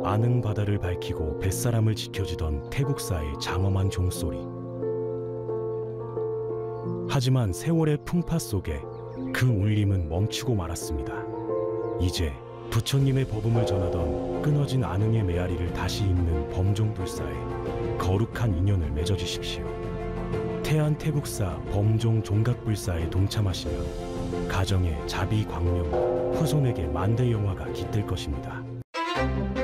아능 바다를 밝히고 뱃사람을 지켜주던 태국사의 장엄한 종소리. 하지만 세월의 풍파 속에 그 울림은 멈추고 말았습니다. 이제 부처님의 법음을 전하던 끊어진 아능의 메아리를 다시 잇는 범종불사에 거룩한 인연을 맺어주십시오. 태안 태국사 범종 종각불사에 동참하시면 가정의 자비 광명, 후손에게 만대 영화가 깃들 것입니다.